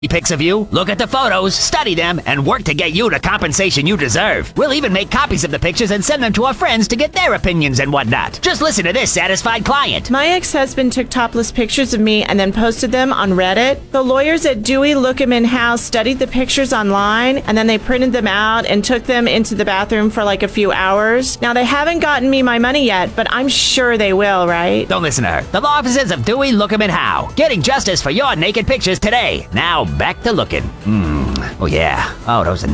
pics of you, look at the photos, study them, and work to get you the compensation you deserve. We'll even make copies of the pictures and send them to our friends to get their opinions and whatnot. Just listen to this satisfied client. My ex-husband took topless pictures of me and then posted them on Reddit. The lawyers at Dewey Lookeman House studied the pictures online, and then they printed them out and took them into the bathroom for like a few hours. Now, they haven't gotten me my money yet, but I'm sure they will, right? Don't listen to her. The law offices of Dewey Lookeman Howe. Getting justice for your naked pictures today. Now, back to looking. Oh, yeah. Oh, those are